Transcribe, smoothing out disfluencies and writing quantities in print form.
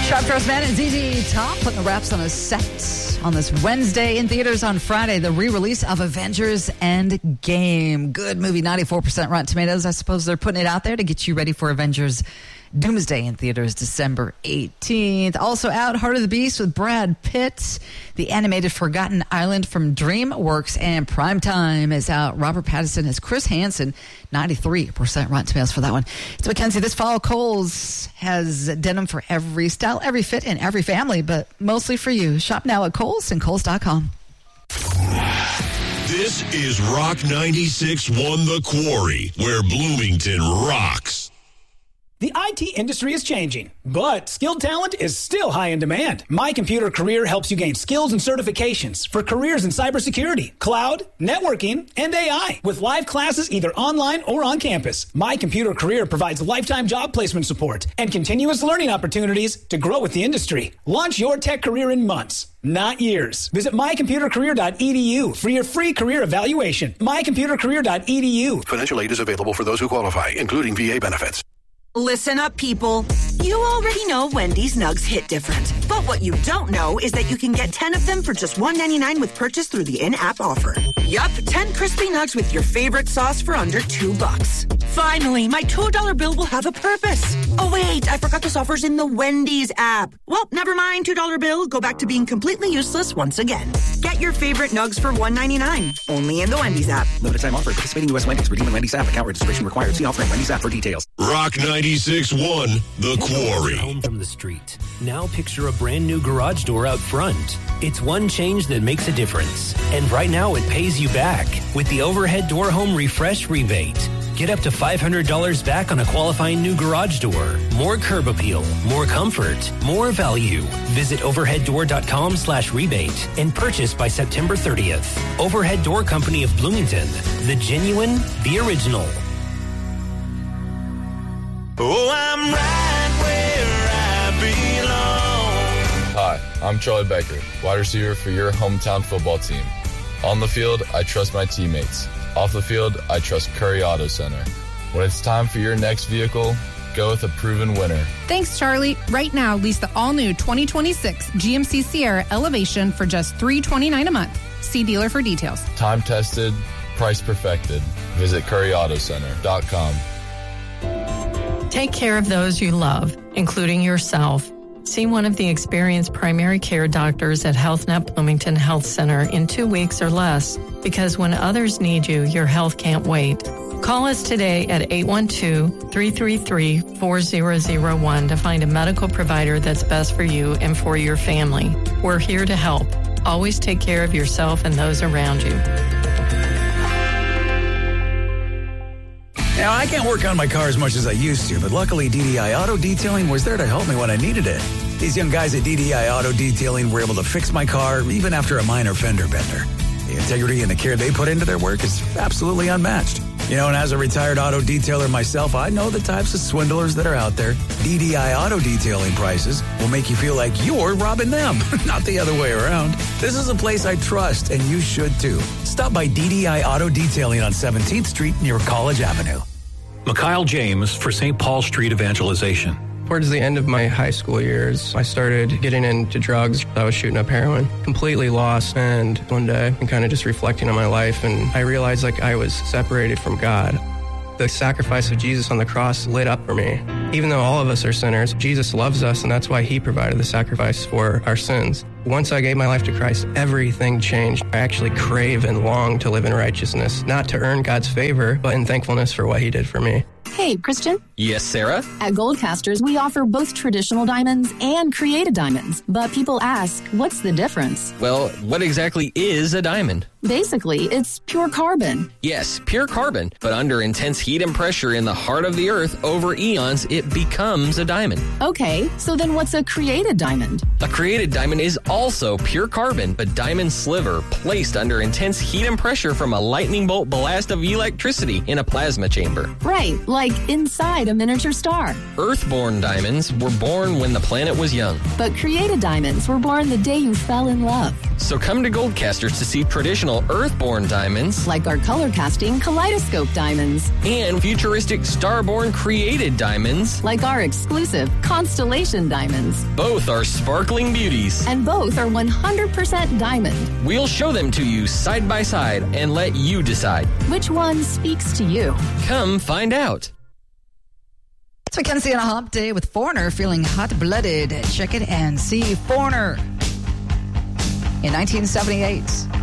Sharp Dressed Man and ZZ Top putting the wraps on a set on this Wednesday. In theaters on Friday, the re-release of Avengers Endgame. Good movie, 94% Rotten Tomatoes. I suppose they're putting it out there to get you ready for Avengers Doomsday in theaters December 18th. Also out, Heart of the Beast with Brad Pitt. The animated Forgotten Island from DreamWorks and Primetime is out. Robert Pattinson as Chris Hansen. 93% Rotten Tomatoes for that one. It's Mackenzie. This fall, Kohl's has denim for every style, every fit, and every family, but mostly for you. Shop now at Kohl's and Kohl's.com. This is Rock 96.1 The Quarry, where Bloomington rocks. The IT industry is changing, but skilled talent is still high in demand. My Computer Career helps you gain skills and certifications for careers in cybersecurity, cloud, networking, and AI with live classes either online or on campus. My Computer Career provides lifetime job placement support and continuous learning opportunities to grow with the industry. Launch your tech career in months, not years. Visit mycomputercareer.edu for your free career evaluation. mycomputercareer.edu. Financial aid is available for those who qualify, including VA benefits. Listen up, people. You already know Wendy's Nugs hit different. But what you don't know is that you can get 10 of them for just $1.99 with purchase through the in-app offer. Yup, 10 crispy nugs with your favorite sauce for under $2. Finally, my $2 bill will have a purpose. Oh, wait, I forgot this offer's in the Wendy's app. Well, never mind, $2 bill. Go back to being completely useless once again. Get your favorite nugs for $1.99. Only in the Wendy's app. Limited time offer. Participating U.S. Wendy's. Redeem in Wendy's app. Account registration required. See offer in Wendy's app for details. Rock 96.1 The Quarry. Home from the street. Now picture a brand new garage door out front. It's one change that makes a difference. And right now it pays you back with the Overhead Door Home Refresh Rebate. Get up to $500 back on a qualifying new garage door. More curb appeal, more comfort, more value. Visit overheaddoor.com/rebate and purchase by September 30th. Overhead Door Company of Bloomington. The genuine, the original. Oh, I'm right where I belong. Hi, I'm Charlie Becker, wide receiver for your hometown football team. On the field, I trust my teammates. Off the field, I trust Curry Auto Center. When it's time for your next vehicle, go with a proven winner. Thanks, Charlie. Right now, lease the all-new 2026 GMC Sierra Elevation for just $329 a month. See dealer for details. Time tested, price perfected. Visit CurryAutoCenter.com. Take care of those you love, including yourself. See one of the experienced primary care doctors at HealthNet Bloomington Health Center in 2 weeks or less, because when others need you, your health can't wait. Call us today at 812-333-4001 to find a medical provider that's best for you and for your family. We're here to help. Always take care of yourself and those around you. Now, I can't work on my car as much as I used to, but luckily DDI Auto Detailing was there to help me when I needed it. These young guys at DDI Auto Detailing were able to fix my car even after a minor fender bender. The integrity and the care they put into their work is absolutely unmatched. You know, and as a retired auto detailer myself, I know the types of swindlers that are out there. DDI Auto Detailing prices will make you feel like you're robbing them, not the other way around. This is a place I trust, and you should too. Stop by DDI Auto Detailing on 17th Street near College Avenue. Mikhail James for St. Paul Street Evangelization. Towards the end of my high school years, I started getting into drugs. I was shooting up heroin, completely lost. And one day, I'm kind of just reflecting on my life, and I realized like I was separated from God. The sacrifice of Jesus on the cross lit up for me. Even though all of us are sinners, Jesus loves us, and that's why he provided the sacrifice for our sins. Once I gave my life to Christ, everything changed. I actually crave and long to live in righteousness, not to earn God's favor, but in thankfulness for what he did for me. Hey, Christian. Yes, Sarah? At Goldcasters, we offer both traditional diamonds and created diamonds. But people ask, what's the difference? Well, what exactly is a diamond? Basically, it's pure carbon. Yes, pure carbon. But under intense heat and pressure in the heart of the earth over eons, it becomes a diamond. Okay, so then what's a created diamond? A created diamond is also pure carbon, a diamond sliver placed under intense heat and pressure from a lightning bolt blast of electricity in a plasma chamber. Right, like inside a miniature star. Earthborn diamonds were born when the planet was young. But created diamonds were born the day you fell in love. So come to Goldcasters to see traditional Earthborn diamonds, like our color casting kaleidoscope diamonds, and futuristic Starborn created diamonds, like our exclusive Constellation diamonds. Both are sparkling beauties, and both are 100% diamond. We'll show them to you side by side and let you decide which one speaks to you. Come find out. It's Mackenzie on a hump day with Foreigner feeling hot-blooded. Check it and see Foreigner in 1978.